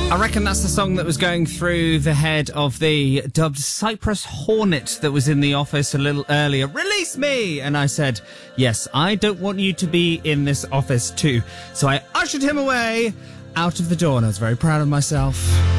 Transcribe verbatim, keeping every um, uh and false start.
I reckon that's the song that was going through the head of the dubbed Cypress Hornet that was in the office a little earlier. Release me! And I said, yes, I don't want you to be in this office too. So I ushered him away out of the door, and I was very proud of myself.